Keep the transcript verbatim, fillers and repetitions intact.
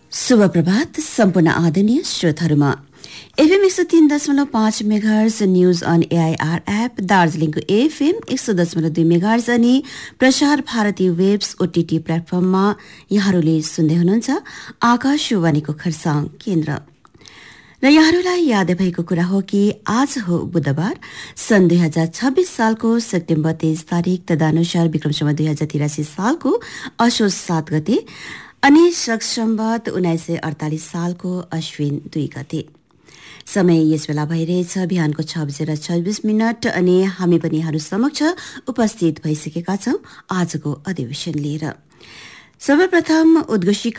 शुभ प्रभात सम्पूर्ण आदरणीय श्रोताहरूमा एफएम एक सौ तीन दशमलव पाँच megahertz news on AIR app दार्जीलिङको एफएम एक सौ दशमलव दुई मेगाहर्ज अनि प्रसार भारती वेब्स ओटीटी प्लेटफर्ममा यहाँहरूले सुन्दै हुनुहुन्छ आकाशवाणीको खरसाङ केन्द्र। र यहाँहरूलाई याद भएको कुरा हो कि आज हो बुधबार सन् दुई हजार छब्बीस सालको सेप्टेम्बर तेइस तारिक तदनुसार विक्रमसम्म दुई हजार तिरासी सालको असोज सात गते अनि शक सम्वत उन्नाइस सय अडतालिस सालको अश्विन दुई गते। समय यस बेला भइरहेछ बिहानको छ बजेर छब्बीस मिनट अनि हामी पनि यहाँहरू समक्ष उपस्थित भइसकेका छौं आजको अधिवेशन लिएर। सर्वप्रथम उद्घोषिका